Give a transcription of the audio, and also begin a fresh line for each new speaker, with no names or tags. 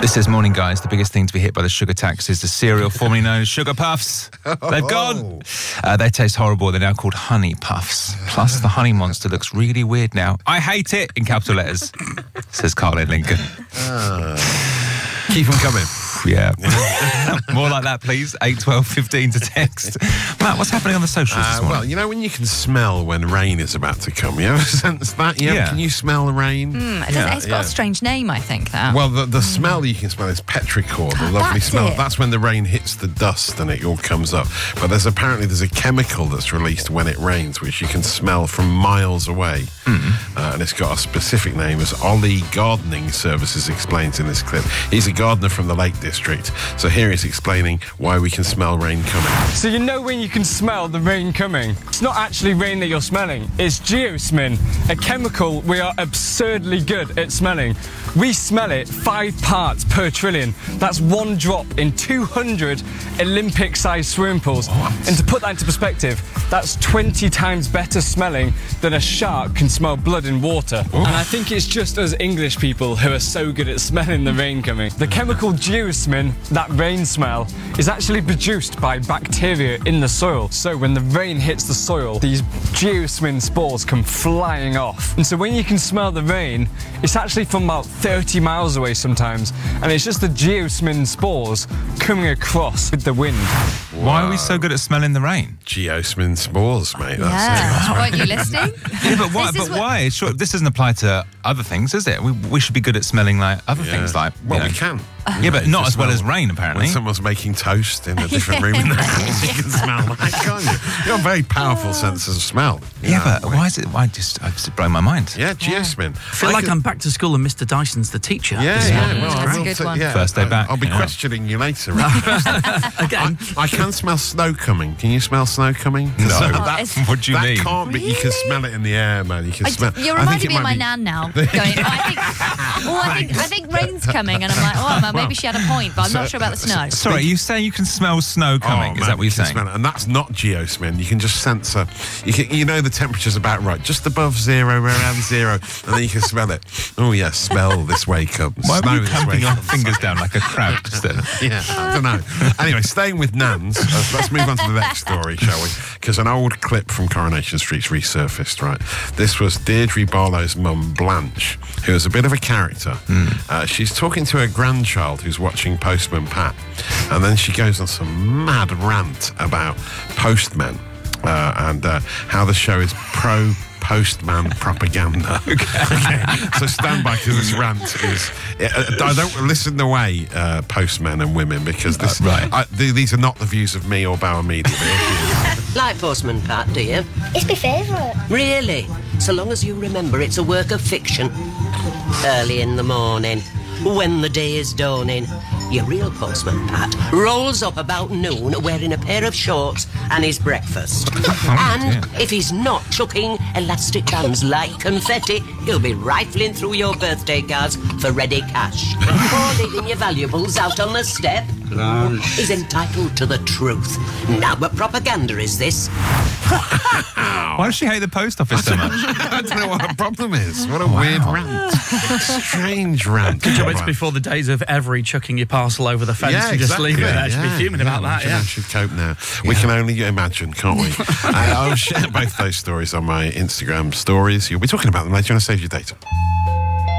This is Morning Guys. The biggest thing to be hit by the sugar tax is the cereal formerly known as Sugar Puffs. They've gone. They taste horrible. They're now called Honey Puffs. Plus, the honey monster looks really weird now. I hate it, in capital letters, says Carl in Lincoln.
Keep them coming.
Yeah. More like that, please. 8, 12, 15 to text. Matt, what's happening on the socials this morning?
Well, you know when you can smell when rain is about to come? You ever sense that?
Yeah.
Can you smell the rain?
It's got a strange name, I think, that.
Well, the smell you can smell is petrichor, the lovely
that's
smell.
it.
That's when the rain hits the dust and it all comes up. But there's a chemical that's released when it rains, which you can smell from miles away. And it's got a specific name, as Ollie Gardening Services explains in this clip. He's a gardener from the Lake District. So here he's explaining why we can smell rain coming.
So you know when you can smell the rain coming? It's not actually rain that you're smelling, it's geosmin, a chemical we are absurdly good at smelling. We smell it 5 parts per trillion. That's 1 drop in 200 Olympic-sized swimming pools.
What?
And to put that into perspective, that's 20 times better smelling than a shark can smell blood in water. And I think it's just us English people who are so good at smelling the rain coming. The chemical geosmin, that rain smell, is actually produced by bacteria in the soil. So when the rain hits the soil, these geosmin spores come flying off. And so when you can smell the rain, it's actually from about 30 miles away sometimes, and it's just the geosmin spores coming across with the wind.
Why are we so good at smelling the rain?
Geosmin spores, mate. That's
Yeah,
it.
weren't you listening?
Yeah, but why? But why? Sure, this doesn't apply to other things, is it? We should be good at smelling like other things, like
Well, we can.
Yeah, but not
You
as well
smell
as rain, apparently.
When someone's making toast in a different room in the house, you can smell that, can't you? You've got very powerful senses of smell.
Yeah, but why is it? I've just blown my mind.
Yeah, geosmin.
I feel like I'm back to school and Mr. Dyson's the teacher.
Yeah,
this
yeah.
morning.
Well,
That's
I
a
will
good
say-
one.
yeah,
First day back.
I'll be
Yeah.
questioning you later.
Again.
I can smell snow coming. Can you smell snow coming?
No. What do you
that
mean?
can't be. You can smell it in the air, man. You can smell.
You're
I think
reminding
it
me of
might
my
be-
nan now. I think rain's coming, and I'm like, oh, maybe she had a point, but I'm not sure about the snow.
Sorry, you say you can smell snow coming?
Oh,
Is that what you're
you can
saying?
smell it. And that's not geosmin. You can just sense you know the temperature's about right, just above 0, around 0, and then you can smell it. Oh yeah, smell this way comes.
Why
Snow
are you
this way
pumping your
comes.
fingers down like a crab?
Yeah, I don't know. Anyway, staying with nans, let's move on to the next story, shall we? Because an old clip from Coronation Street's resurfaced, right? This was Deirdre Barlow's mum, Blanche, who is a bit of a character. She's talking to her grandchild who's watching Postman Pat, and then she goes on some mad rant about postmen and how the show is pro-postman propaganda. Okay. So stand by, because this rant is... I don't listen away, postmen and women, because this, these are not the views of me or Bauer Media.
Like Postman Pat, do you?
It's my favourite.
Really? So long as you remember it's a work of fiction. Early in the morning, when the day is dawning, your real Postman Pat rolls up about noon wearing a pair of shorts and his breakfast. And if he's not chucking elastic bands like confetti, he'll be rifling through your birthday cards for ready cash. Or leaving your valuables out on the step. He's entitled to the truth. Now, but propaganda is this.
Why does she hate the post office so much?
I don't know what her problem is. What a weird rant. Strange rant.
Good job it's before the days of every chucking your parcel over the fence and just leave it there. Should be fuming about that,
I should cope now. We can only imagine, can't we? I'll share both those stories on my Instagram stories. You'll be talking about them later on a Save Your Data.